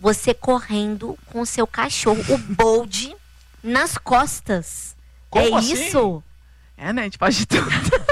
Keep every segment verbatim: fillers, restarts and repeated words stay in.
você correndo com o seu cachorro, o Bold, nas costas. Como é assim? isso? É, né? A gente faz de tudo.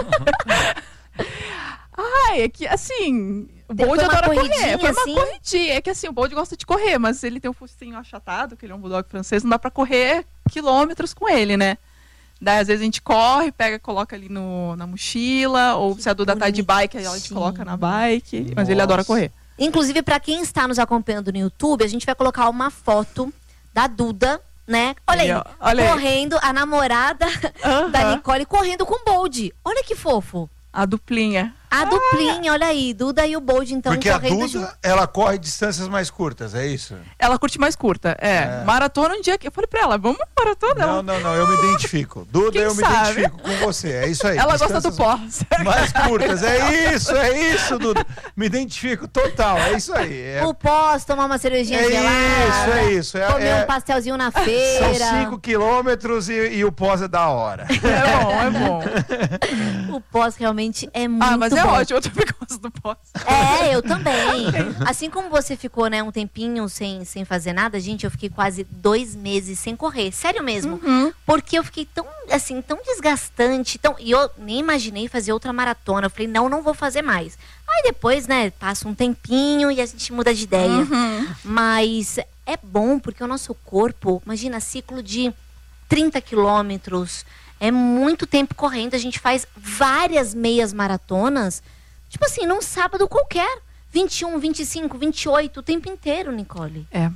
Ai, é que assim, o Bold Foi uma adora correr. corridinha, Foi uma assim? corridinha. É que assim, o Bold gosta de correr, mas ele tem um focinho achatado, que ele é um bulldog francês, não dá pra correr quilômetros com ele, né? Daí às vezes a gente corre, pega, coloca ali no, na mochila, ou Que se a Duda tá de bike, aí a gente bonitinho. coloca na bike, mas ele Nossa. adora correr. Inclusive, pra quem está nos acompanhando no YouTube, a gente vai colocar uma foto da Duda, né? Olha aí, Aí, ó, olha aí. correndo, a namorada Aham. da Nicole correndo com o Bold. Olha que fofo. A duplinha. A duplinha, olha aí, Duda e o Bold, então, Porque a correndo Duda, junto. ela corre distâncias mais curtas, é isso? Ela curte mais curta, é. É. Maratona um dia que... Eu falei pra ela, vamos maratona? Não, Ela, não, não, eu me identifico. Duda, Quem eu me sabe? identifico com você, é isso aí. ela gosta do distâncias pó. mais curtas, é isso, é isso, Duda. Me identifico total, é isso aí. É, O pós, tomar uma cervejinha é gelada. isso, é isso. É, Comer é- um pastelzinho na São feira. cinco quilômetros e, e o pós é da hora. É bom, é bom. O pós realmente é muito Ah, mas é bom. ótimo, eu também gosto do pó. É, eu também. Assim como você ficou, né, um tempinho sem, sem fazer nada, gente, eu fiquei quase dois meses sem correr. Sério mesmo. Uhum. Porque eu fiquei tão, assim, tão desgastante. Tão, e eu nem imaginei fazer outra maratona. Eu falei, não, não vou fazer mais. Aí depois, né, passa um tempinho e a gente muda de ideia. Uhum. Mas é bom porque o nosso corpo, imagina, ciclo de trinta quilômetros, é muito tempo correndo. A gente faz várias meias maratonas, tipo assim, num sábado qualquer. vinte e um, vinte e cinco, vinte e oito, o tempo inteiro, Nicole. É.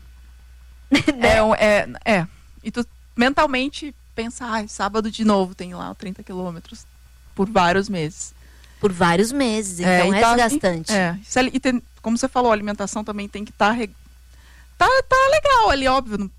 É, um- é, é. E tu mentalmente pensa, ai, sábado de novo tem lá trinta quilômetros por vários meses. Por vários meses, então é, e tá- desgastante. E, é, isso ali- e tem- como você falou, a alimentação também tem que estar... Tá, tá legal ali, óbvio. não-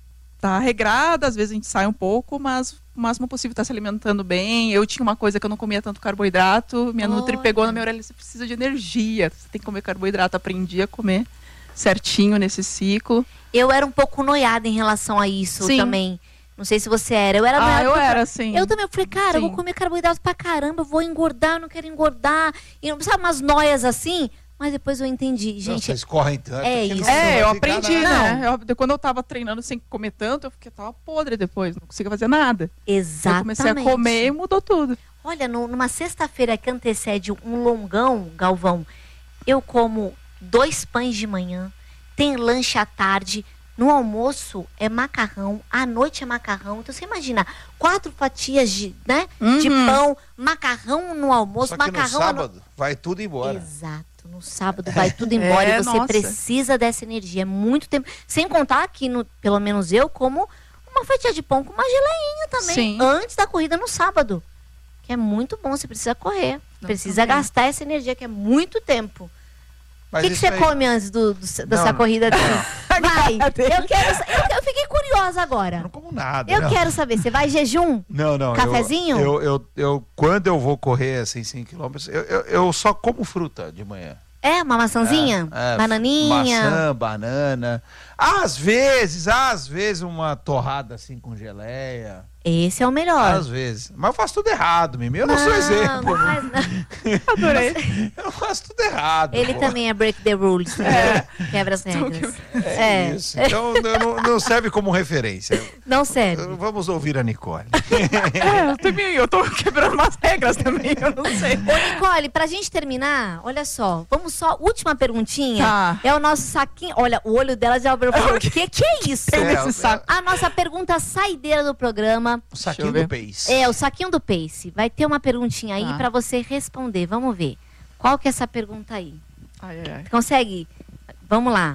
Tá regrada, às vezes a gente sai um pouco, mas o máximo possível tá se alimentando bem. Eu tinha uma coisa que eu não comia tanto carboidrato. Minha Nutri Olha. pegou na minha orelha, você precisa de energia. Você tem que comer carboidrato. Aprendi a comer certinho nesse ciclo. Eu era um pouco noiada em relação a isso Sim. também. Não sei se você era. Eu era Ah, noiada eu porque era, assim. Eu também. Eu falei, cara, eu vou Sim. comer carboidrato pra caramba, eu vou engordar, eu não quero engordar. E, sabe, umas noias assim. Mas depois eu entendi. Não, Gente, vocês correm tanto. é que não- isso. não É, vai eu ficar aprendi, nada. né? Eu- quando eu tava treinando sem comer tanto, eu fiquei, eu tava podre depois, não conseguia fazer nada. exatamente. Eu comecei a comer e mudou tudo. Olha, no- numa sexta-feira que antecede um longão, Galvão, eu como dois pães de manhã, tem lanche à tarde, no almoço é macarrão, à noite é macarrão. Então você imagina, quatro fatias de, né, de Uhum. pão, macarrão no almoço, Só que no macarrão à no- sábado vai tudo embora. Exato. No sábado vai tudo embora É, e você nossa. precisa dessa energia. É muito tempo. Sem contar que, no, pelo menos eu, como uma fatia de pão com uma geleinha também. Sim. Antes da corrida no sábado. Que é muito bom, você precisa correr. Não, precisa também. gastar essa energia, que é muito tempo. O Mas que, que isso você aí- come antes do, do- dessa Não, corrida? Vai, cara dele. eu quero. sa- Eu, eu fiquei curiosa Eu agora. não como nada. Eu não. quero saber, você vai jejum? Não, não. eu- Cafezinho? Eu, eu, eu, quando eu vou correr assim, cinco quilômetros, eu, eu, eu só como fruta de manhã. É, uma maçãzinha? É, é, Bananinha? Maçã, banana. Às vezes, às vezes uma torrada assim com geleia. Esse é o melhor. Às vezes. Mas eu faço tudo errado, Mimi. Eu não, sou exemplo. Não faz não. Adorei. Eu faço tudo errado. Ele pô. também é break the rules, né? Quebra as regras. É, É. isso. Então não, não- não serve como referência. Não serve. Vamos ouvir a Nicole. É, eu também, eu tô quebrando umas regras também, eu não sei. Ô, Nicole, pra gente terminar, olha só, vamos só, última perguntinha. Tá. É o nosso saquinho. Olha, o olho dela já abriu. O que, que é isso? É, Esse saco. A nossa pergunta saideira do programa O saquinho eu ver. do Pace. é o saquinho do Pace. Vai ter uma perguntinha aí Tá. pra você responder. Vamos ver. Qual que é essa pergunta aí? Ai, ai, ai. Consegue? Vamos lá.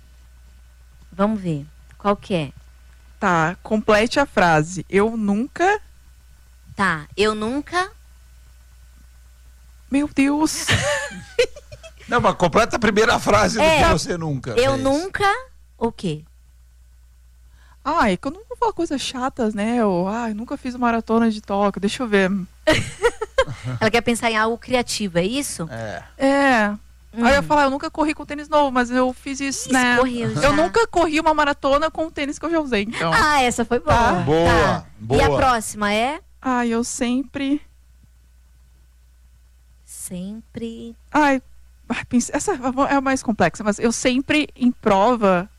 Vamos ver. Qual que é? Tá, complete a frase. Eu nunca... Tá. Eu nunca. Meu Deus. Não, mas completa a primeira frase É. do que você nunca Eu fez. nunca. O quê? Ai, é que eu não vou falar coisas chatas, né? Eu, ai, nunca fiz maratona de Tóquio, deixa eu ver. Ela quer pensar em algo criativo, é isso? É. É. Hum. Aí eu ia falar, eu nunca corri com tênis novo, mas eu fiz isso, Ih, né? correu já. Eu nunca corri uma maratona com o tênis que eu já usei, então. Ah, essa foi boa. Tá. Boa, Tá. boa. E a próxima é? Ai, eu sempre... Sempre. Ai, ai, pense- essa é a mais complexa, mas eu sempre em prova